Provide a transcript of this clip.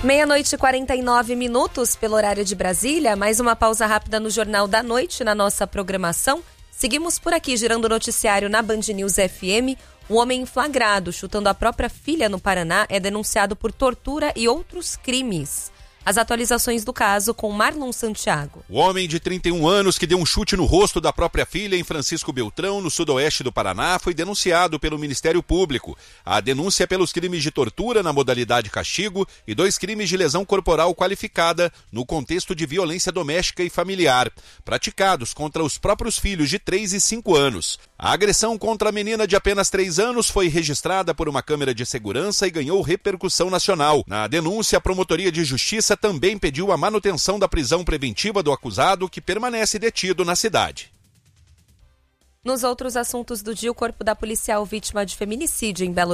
00:49 pelo horário de Brasília. Mais uma pausa rápida no Jornal da Noite na nossa programação. Seguimos por aqui girando o noticiário na Band News FM. Um homem flagrado chutando a própria filha no Paraná é denunciado por tortura e outros crimes. As atualizações do caso com Marlon Santiago. O homem de 31 anos que deu um chute no rosto da própria filha em Francisco Beltrão, no sudoeste do Paraná, foi denunciado pelo Ministério Público. A denúncia é pelos crimes de tortura na modalidade castigo e 2 crimes de lesão corporal qualificada no contexto de violência doméstica e familiar, praticados contra os próprios filhos de 3 e 5 anos. A agressão contra a menina de apenas 3 anos foi registrada por uma câmera de segurança e ganhou repercussão nacional. Na denúncia, a Promotoria de Justiça também pediu a manutenção da prisão preventiva do acusado, que permanece detido na cidade. Nos outros assuntos do dia, o corpo da policial vítima de feminicídio em Belo